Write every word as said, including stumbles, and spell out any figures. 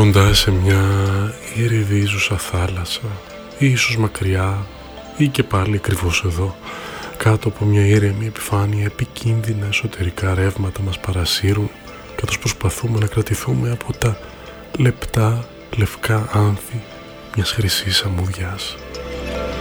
κοντά σε μια ηρυδίζουσα θάλασσα, ή ίσως μακριά, ή και πάλι ακριβώς εδώ, κάτω από μια ήρεμη επιφάνεια, επικίνδυνα εσωτερικά ρεύματα μας παρασύρουν, καθώς προσπαθούμε να κρατηθούμε από τα λεπτά λευκά άνθη μιας χρυσής αμμουδιάς.